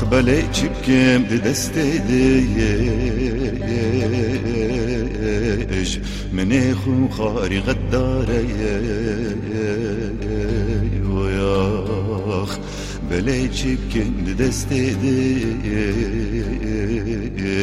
بلي چبكم دستي ديش مني خو خاري غداري وياخ بلي چبكم دستي